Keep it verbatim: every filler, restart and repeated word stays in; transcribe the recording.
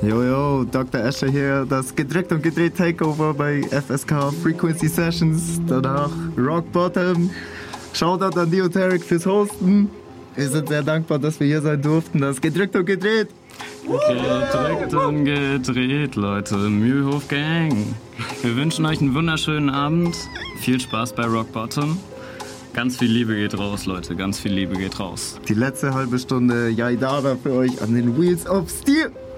Jojo, Doktor Escher hier, das gedrückt und gedreht Takeover bei F S K Frequency Sessions, danach Rock Bottom. Shoutout an Dioteric fürs Hosten. Wir sind sehr dankbar, dass wir hier sein durften. Das gedrückt und gedreht. Gedrückt und gedreht, Leute. Mühlhof Gang. Wir wünschen euch einen wunderschönen Abend. Viel Spaß bei Rock Bottom. Ganz viel Liebe geht raus, Leute. Ganz viel Liebe geht raus. Die letzte halbe Stunde Yaidara für euch an den Wheels of Steel.